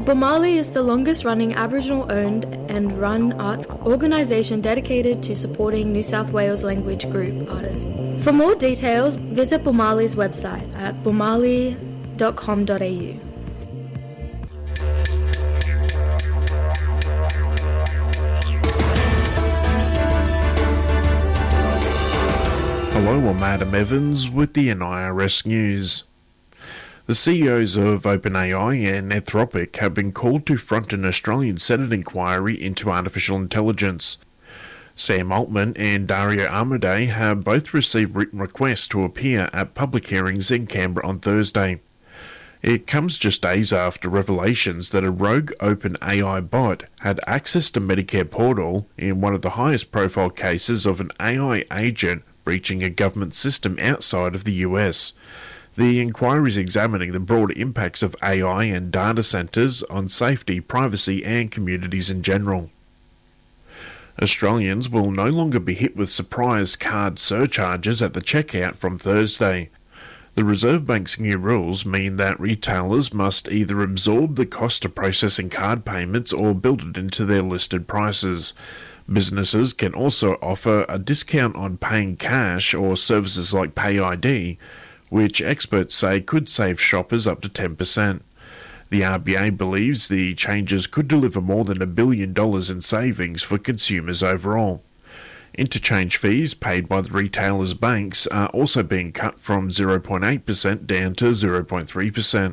Bomali is the longest-running Aboriginal-owned and run arts organisation dedicated to supporting New South Wales language group artists. For more details, visit Bomali's website at bomali.com.au. Hello, I'm Adam Evans with the NIRS News. The CEOs of OpenAI and Anthropic have been called to front an Australian Senate inquiry into artificial intelligence. Sam Altman and Dario Amodei have both received written requests to appear at public hearings in Canberra on Thursday. It comes just days after revelations that a rogue OpenAI bot had access to Medicare portal in one of the highest profile cases of an AI agent breaching a government system outside of the US. The inquiry is examining the broader impacts of AI and data centres on safety, privacy and communities in general. Australians will no longer be hit with surprise card surcharges at the checkout from Thursday. The Reserve Bank's new rules mean that retailers must either absorb the cost of processing card payments or build it into their listed prices. Businesses can also offer a discount on paying cash or services like PayID, which experts say could save shoppers up to 10%. The RBA believes the changes could deliver more than $1 billion in savings for consumers overall. Interchange fees paid by the retailers' banks are also being cut from 0.8% down to 0.3%.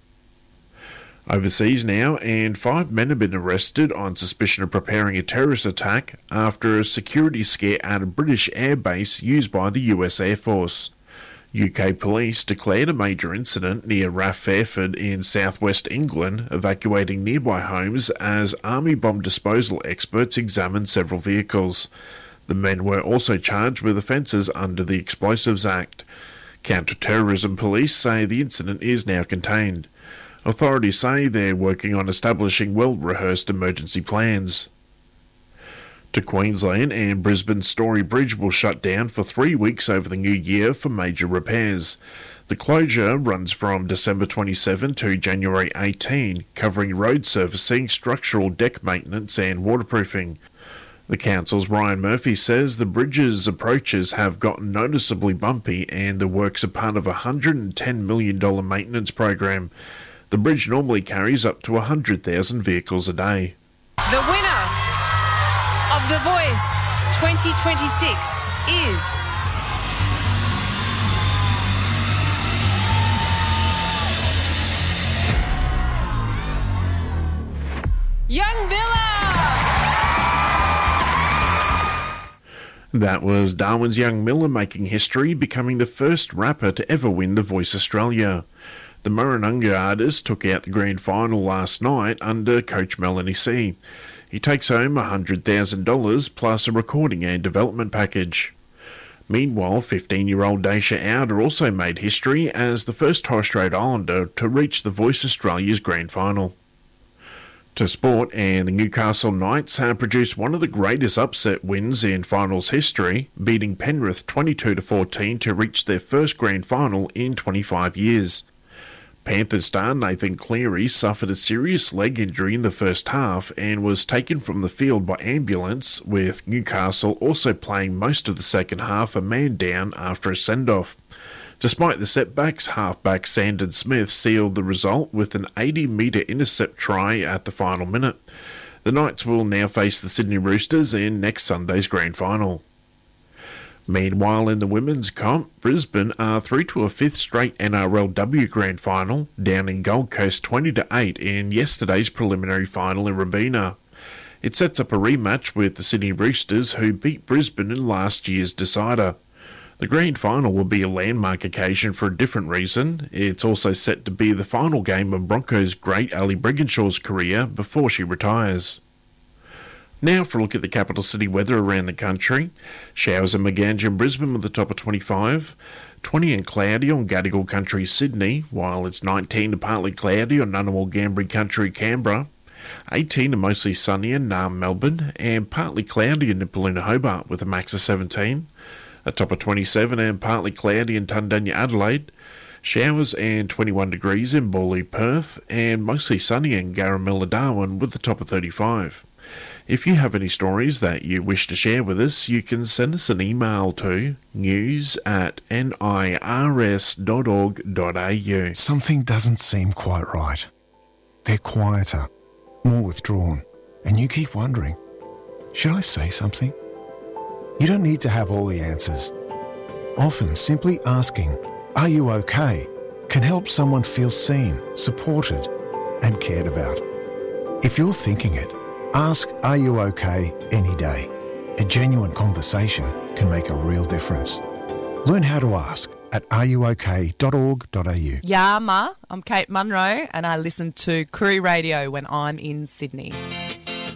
Overseas now, and 5 men have been arrested on suspicion of preparing a terrorist attack after a security scare at a British airbase used by the US Air Force. UK police declared a major incident near RAF Fairford in southwest England, evacuating nearby homes as army bomb disposal experts examined several vehicles. The men were also charged with offences under the Explosives Act. Counter-terrorism police say the incident is now contained. Authorities say they're working on establishing well-rehearsed emergency plans. To Queensland, and Brisbane's Story Bridge will shut down for 3 weeks over the new year for major repairs. The closure runs from December 27 to January 18, covering road surfacing, structural deck maintenance and waterproofing. The council's Ryan Murphy says the bridge's approaches have gotten noticeably bumpy and the works are part of a $110 million maintenance program. The bridge normally carries up to 100,000 vehicles a day. The winner of The Voice 2026 is Young Miller. That was Darwin's Young Miller making history, becoming the first rapper to ever win The Voice Australia. The Murrununga artist took out the grand final last night under coach Melanie C. He takes home $100,000 plus a recording and development package. Meanwhile, 15-year-old Daisha Outer also made history as the first Torres Strait Islander to reach The Voice Australia's grand final. To sport, and the Newcastle Knights have produced one of the greatest upset wins in finals history, beating Penrith 22-14 to reach their first grand final in 25 years. Panthers star Nathan Cleary suffered a serious leg injury in the first half and was taken from the field by ambulance, with Newcastle also playing most of the second half a man down after a send-off. Despite the setbacks, halfback Sandon Smith sealed the result with an 80-metre intercept try at the final minute. The Knights will now face the Sydney Roosters in next Sunday's grand final. Meanwhile, in the women's comp, Brisbane are through to a fifth straight NRLW grand final, down in Gold Coast 20-8 in yesterday's preliminary final in Robina. It sets up a rematch with the Sydney Roosters, who beat Brisbane in last year's decider. The grand final will be a landmark occasion for a different reason. It's also set to be the final game of Broncos great Ali Briginshaw's career before she retires. Now for a look at the capital city weather around the country. Showers in Maganja and Brisbane with a top of 25. 20 and cloudy on Gadigal Country, Sydney, while it's 19 to partly cloudy on Ngunnawal Ngambri Country, Canberra. 18 to mostly sunny in Naarm, Melbourne, and partly cloudy in Nipaluna, Hobart with a max of 17. A top of 27 and partly cloudy in Tundanya, Adelaide. Showers and 21 degrees in Bawley, Perth, and mostly sunny in Garamilla, Darwin with the top of 35. If you have any stories that you wish to share with us, you can send us an email to news@nirs.org.au. Something doesn't seem quite right. They're quieter, more withdrawn, and you keep wondering, should I say something? You don't need to have all the answers. Often simply asking, "Are you okay?" can help someone feel seen, supported, and cared about. If you're thinking it, ask "Are you okay?" any day. A genuine conversation can make a real difference. Learn how to ask at areyouok.org.au. Yeah, Ma, I'm Kate Munro and I listen to Koori Radio when I'm in Sydney.